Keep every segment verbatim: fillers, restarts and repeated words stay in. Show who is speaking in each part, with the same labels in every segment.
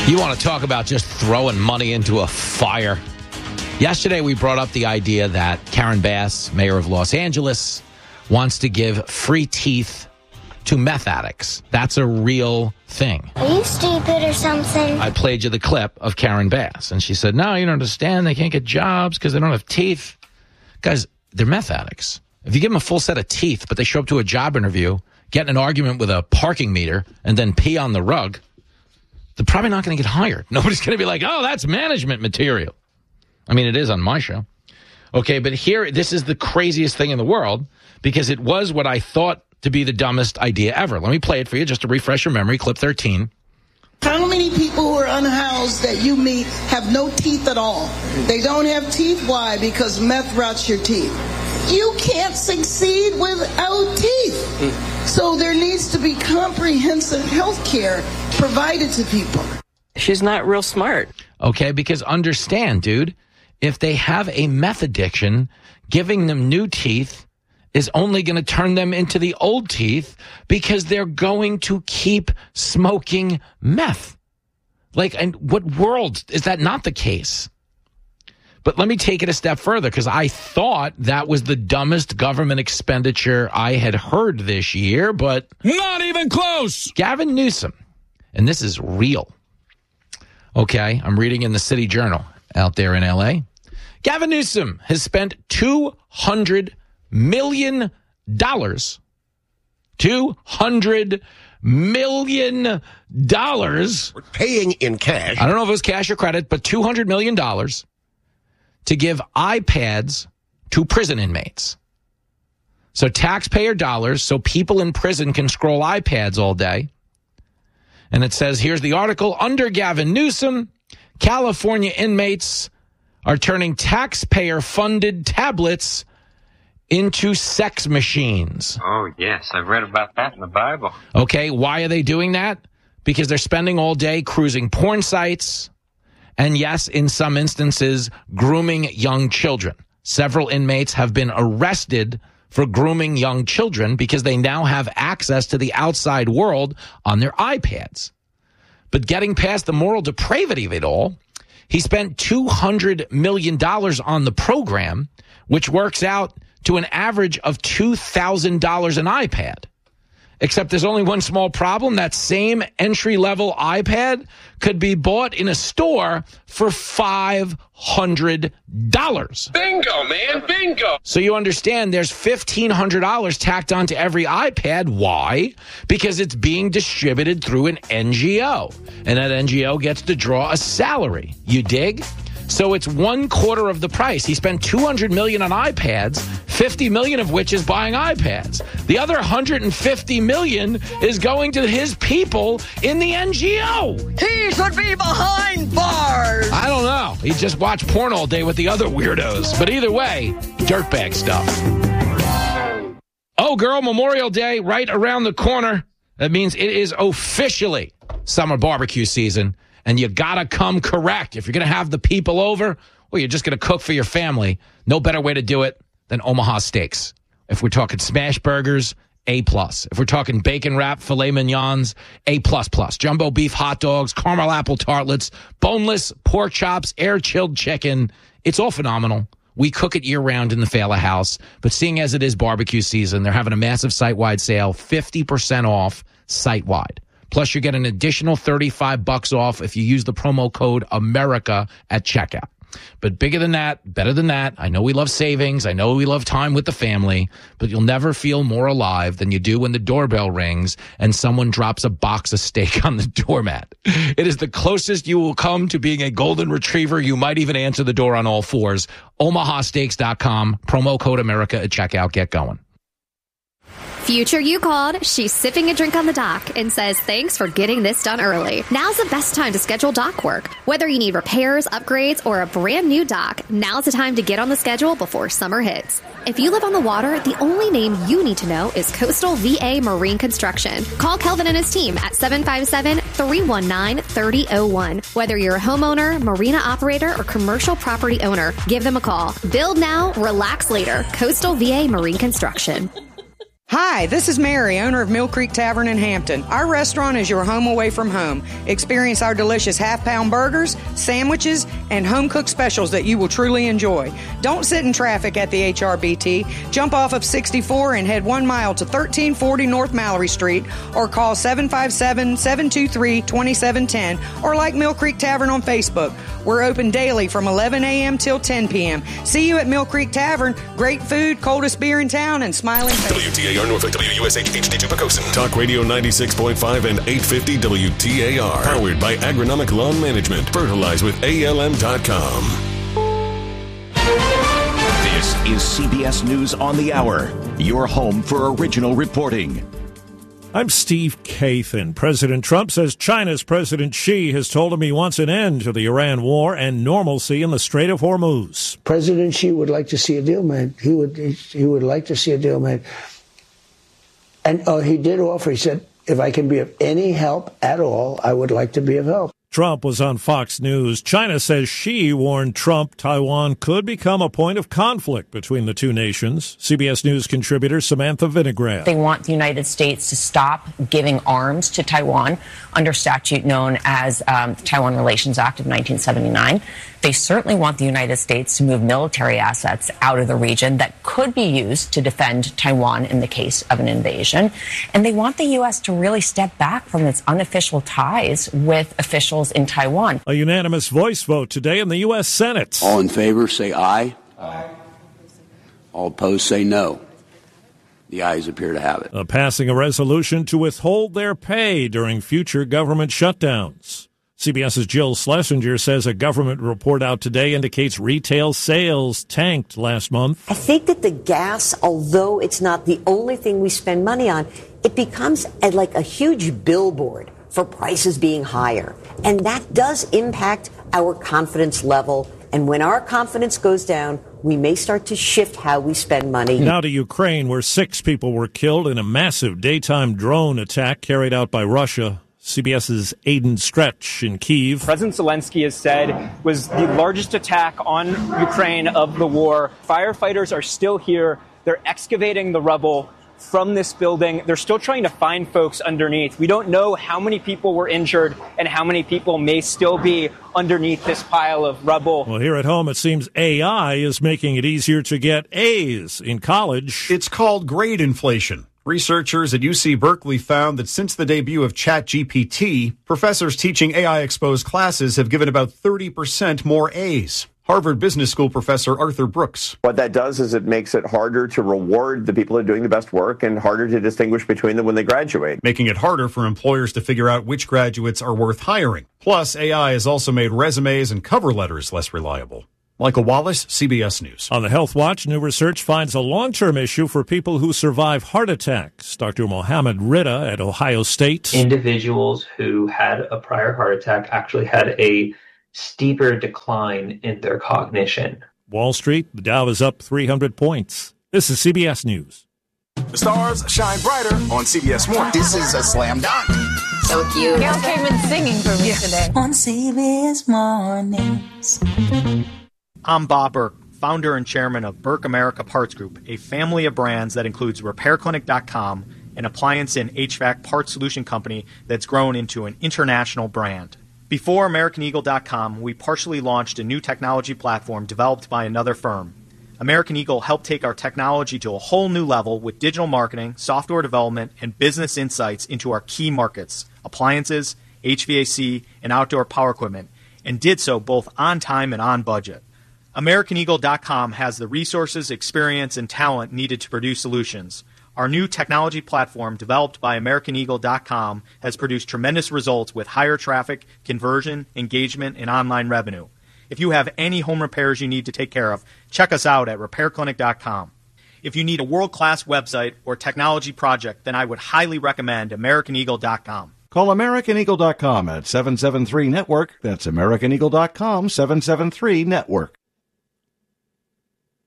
Speaker 1: You want to talk about just throwing money into a fire? Yesterday, we brought up the idea that Karen Bass, mayor of Los Angeles, wants to give free teeth to meth addicts. That's a real thing.
Speaker 2: Are you stupid or something?
Speaker 1: I played you the clip of Karen Bass, and she said, no, you don't understand. They can't get jobs because they don't have teeth. Guys, they're meth addicts. If you give them a full set of teeth, but they show up to a job interview, get in an argument with a parking meter, and then pee on the rug, they're probably not going to get hired. Nobody's going to be like, oh, that's management material. I mean, it is on my show. Okay, but here, this is the craziest thing in the world because it was what I thought to be the dumbest idea ever. Let me play it for you just to refresh your memory. Clip thirteen.
Speaker 3: How many people who are unhoused that you meet have no teeth at all? They don't have teeth. Why? Because meth rots your teeth. You can't succeed without teeth. So there needs to be comprehensive health care provided to people.
Speaker 4: She's not real smart.
Speaker 1: Okay, because understand, dude, if they have a meth addiction, giving them new teeth is only going to turn them into the old teeth because they're going to keep smoking meth. Like, and what world is that not the case? But let me take it a step further because I thought that was the dumbest government expenditure I had heard this year, but
Speaker 5: not even close.
Speaker 1: Gavin Newsom, and this is real. Okay, I'm reading in the City Journal out there in L A. Gavin Newsom has spent two hundred million dollars. two hundred million dollars.
Speaker 6: We're paying in cash.
Speaker 1: I don't know if it was cash or credit, but two hundred million dollars to give iPads to prison inmates. So taxpayer dollars so people in prison can scroll iPads all day. And it says, here's the article, under Gavin Newsom, California inmates are turning taxpayer-funded tablets into sex machines.
Speaker 7: Oh, yes, I've read about that in the Bible.
Speaker 1: Okay, why are they doing that? Because they're spending all day cruising porn sites, and yes, in some instances, grooming young children. Several inmates have been arrested for grooming young children because they now have access to the outside world on their iPads. But getting past the moral depravity of it all, he spent two hundred million dollars on the program, which works out to an average of two thousand dollars an iPad. Except there's only one small problem. That same entry-level iPad could be bought in a store for five hundred dollars.
Speaker 5: Bingo, man, bingo.
Speaker 1: So you understand there's fifteen hundred dollars tacked onto every iPad. Why? Because it's being distributed through an N G O. And that N G O gets to draw a salary. You dig? So it's one quarter of the price. He spent two hundred million dollars on iPads, fifty million dollars of which is buying iPads. The other one hundred fifty million dollars is going to his people in the N G O.
Speaker 4: He should be behind bars.
Speaker 1: I don't know. He just watched porn all day with the other weirdos. But either way, dirtbag stuff. Oh, girl, Memorial Day right around the corner. That means it is officially summer barbecue season. And you got to come correct. If you're going to have the people over, or you're just going to cook for your family, no better way to do it than Omaha Steaks. If we're talking smash burgers, A plus. If we're talking bacon wrap, filet mignons, A plus plus. Jumbo beef hot dogs, caramel apple tartlets, boneless pork chops, air-chilled chicken. It's all phenomenal. We cook it year-round in the Fala House. But seeing as it is barbecue season, they're having a massive site-wide sale, fifty percent off site-wide. Plus, you get an additional thirty-five bucks off if you use the promo code America at checkout. But bigger than that, better than that, I know we love savings. I know we love time with the family, but you'll never feel more alive than you do when the doorbell rings and someone drops a box of steak on the doormat. It is the closest you will come to being a golden retriever. You might even answer the door on all fours. Omaha Steaks dot com, promo code America at checkout. Get going.
Speaker 8: Future you called. She's sipping a drink on the dock and says thanks for getting this done early. Now's the best time to schedule dock work. Whether you need repairs, upgrades, or a brand new dock, now's the time to get on the schedule before summer hits. If you live on the water, the only name you need to know is Coastal V A Marine Construction. Call Kelvin and his team at seven five seven, three one nine, three zero zero one. Whether you're a homeowner, marina operator, or commercial property owner, give them a call. Build now, relax later. Coastal V A Marine Construction.
Speaker 6: Hi, this is Mary, owner of Mill Creek Tavern in Hampton. Our restaurant is your home away from home. Experience our delicious half-pound burgers, sandwiches, and home-cooked specials that you will truly enjoy. Don't sit in traffic at the H R B T. Jump off of sixty-four and head one mile to thirteen forty North Mallory Street, or call seven five seven, seven two three, two seven one zero, or like Mill Creek Tavern on Facebook. We're open daily from eleven a.m. till ten p.m. See you at Mill Creek Tavern. Great food, coldest beer in town, and smiling faces.
Speaker 9: W T A R Norfolk, W U S H, H D two Pocosin. Talk Radio ninety-six point five and eight fifty W T A R. Powered by Agronomic Lawn Management. Fertilize with A L M dot com.
Speaker 10: This is C B S News on the Hour, your home for original reporting.
Speaker 11: I'm Steve Kathan. President Trump says China's President Xi has told him he wants an end to the Iran war and normalcy in the Strait of Hormuz.
Speaker 12: President Xi would like to see a deal made. He would he would like to see a deal made. And oh, he did offer, he said, if I can be of any help at all, I would like to be of help.
Speaker 11: Trump was on Fox News. China says Xi warned Trump Taiwan could become a point of conflict between the two nations. C B S News contributor Samantha Vinograd.
Speaker 13: They want the United States to stop giving arms to Taiwan under statute known as um, the Taiwan Relations Act of nineteen seventy-nine. They certainly want the United States to move military assets out of the region that could be used to defend Taiwan in the case of an invasion. And they want the U S to really step back from its unofficial ties with officials in Taiwan.
Speaker 11: A unanimous voice vote today in the U S Senate.
Speaker 14: All in favor, say aye. Aye. All opposed, say no. The ayes appear to have it.
Speaker 11: Uh, passing a resolution to withhold their pay during future government shutdowns. CBS's Jill Schlesinger says a government report out today indicates retail sales tanked last month.
Speaker 15: I think that the gas, although it's not the only thing we spend money on, it becomes a, like a huge billboard for prices being higher. And that does impact our confidence level. And when our confidence goes down, we may start to shift how we spend money.
Speaker 11: Now to Ukraine, where six people were killed in a massive daytime drone attack carried out by Russia. CBS's Aidan Stretch in Kyiv.
Speaker 16: President Zelensky has said was the largest attack on Ukraine of the war. Firefighters are still here. They're excavating the rubble from this building. They're still trying to find folks underneath. We don't know how many people were injured and how many people may still be underneath this pile of rubble.
Speaker 11: Well, here at home, it seems A I is making it easier to get A's in college.
Speaker 17: It's called grade inflation. Researchers at U C Berkeley found that since the debut of ChatGPT, professors teaching A I-exposed classes have given about thirty percent more A's. Harvard Business School professor Arthur Brooks.
Speaker 18: What that does is it makes it harder to reward the people who are doing the best work and harder to distinguish between them when they graduate.
Speaker 17: Making it harder for employers to figure out which graduates are worth hiring. Plus, A I has also made resumes and cover letters less reliable. Michael Wallace, C B S News.
Speaker 11: On the Health Watch, new research finds a long-term issue for people who survive heart attacks. Doctor Mohammed Rida at Ohio State.
Speaker 19: Individuals who had a prior heart attack actually had a steeper decline in their cognition.
Speaker 11: Wall Street, the Dow is up three hundred points. This is C B S News.
Speaker 20: The stars shine brighter on C B S Morning.
Speaker 21: This is a slam dunk.
Speaker 22: So cute.
Speaker 23: Gail came in singing for me yeah. today.
Speaker 22: On C B S Mornings.
Speaker 24: I'm Bob Burke, founder and chairman of Burke America Parts Group, a family of brands that includes repair clinic dot com, an appliance and H V A C parts solution company that's grown into an international brand. Before American Eagle dot com, we partially launched a new technology platform developed by another firm. American Eagle helped take our technology to a whole new level with digital marketing, software development, and business insights into our key markets, appliances, H V A C, and outdoor power equipment, and did so both on time and on budget. American Eagle dot com has the resources, experience, and talent needed to produce solutions. Our new technology platform, developed by American Eagle dot com, has produced tremendous results with higher traffic, conversion, engagement, and online revenue. If you have any home repairs you need to take care of, check us out at repair clinic dot com. If you need a world-class website or technology project, then I would highly recommend American Eagle dot com.
Speaker 25: Call American Eagle dot com at seven seven three network. That's American Eagle dot com, seven seven three network.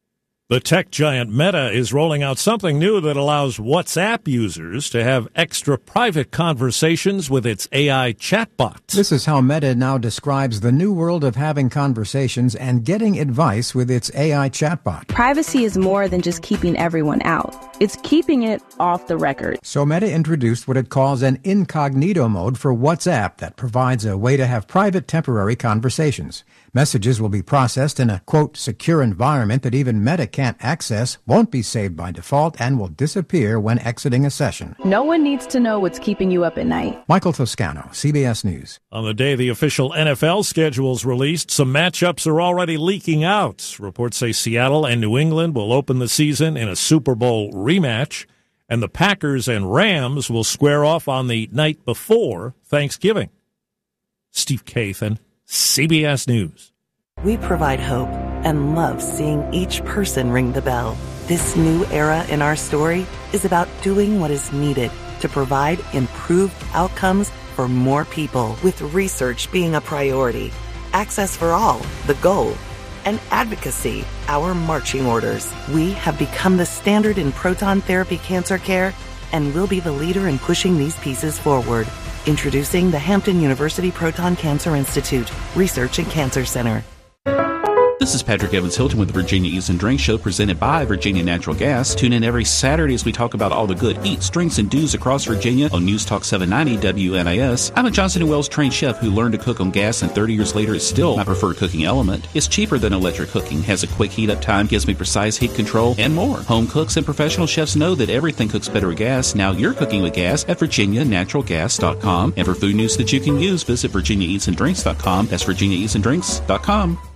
Speaker 11: The tech giant Meta is rolling out something new that allows WhatsApp users to have extra private conversations with its A I chatbot.
Speaker 2: This is how Meta now describes the new world of having conversations and getting advice with its A I chatbot.
Speaker 3: Privacy is more than just keeping everyone out. It's keeping it off the record.
Speaker 2: So Meta introduced what it calls an incognito mode for WhatsApp that provides a way to have private temporary conversations. Messages will be processed in a, quote, secure environment that even Meta can't access, won't be saved by default, and will disappear when exiting a session.
Speaker 3: No one needs to know what's keeping you up at night.
Speaker 2: Michael Toscano, C B S News.
Speaker 11: On the day the official N F L schedule's released, some matchups are already leaking out. Reports say Seattle and New England will open the season in a Super Bowl rematch, and the Packers and Rams will square off on the night before Thanksgiving. Steve Kathan, C B S News.
Speaker 5: We provide hope and love seeing each person ring the bell. This new era in our story is about doing what is needed to provide improved outcomes for more people, with research being a priority, access for all, the goal, and advocacy, our marching orders. We have become the standard in proton therapy cancer care and will be the leader in pushing these pieces forward. Introducing the Hampton University Proton Cancer Institute Research and Cancer Center.
Speaker 7: This is Patrick Evans-Hilton with the Virginia Eats and Drinks Show, presented by Virginia Natural Gas. Tune in every Saturday as we talk about all the good eats, drinks, and do's across Virginia on News Talk seven ninety W N I S. I'm a Johnson and Wales trained chef who learned to cook on gas, and thirty years later it's still my preferred cooking element. It's cheaper than electric cooking, has a quick heat up time, gives me precise heat control, and more. Home cooks and professional chefs know that everything cooks better with gas. Now you're cooking with gas at virginia natural gas dot com. And for food news that you can use, visit virginia eats and drinks dot com. That's virginia eats and drinks dot com.